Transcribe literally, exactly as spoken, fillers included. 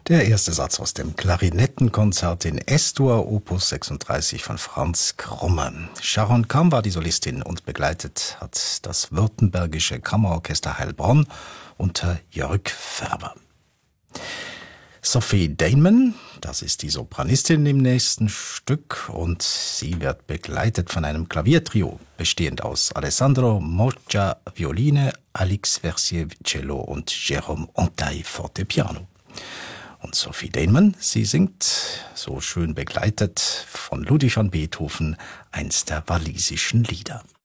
Der erste Satz aus dem Klarinettenkonzert in S-Dur, Opus sechsunddreißig von Franz Krumme. Sharon Kam war die Solistin und begleitet hat das württembergische Kammerorchester Heilbronn unter Jörg Färber. Sophie Damon, das ist die Sopranistin im nächsten Stück und sie wird begleitet von einem Klaviertrio, bestehend aus Alessandro Moccia Violine, Alix Versier Cello und Jérôme Antaille Fortepiano. Und Sophie Damon, sie singt, so schön begleitet von Ludwig van Beethoven, eins der walisischen Lieder.